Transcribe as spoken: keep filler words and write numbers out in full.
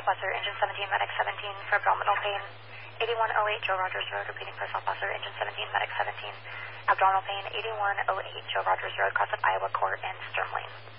Southwestern, engine seventeen, medic seventeen for abdominal pain. eighty-one oh eight Joe Rogers Road, repeating for Southwestern, engine seventeen, medic seventeen, abdominal pain, eighty-one oh eight Joe Rogers Road, cross of Iowa Court and Sturm Lane.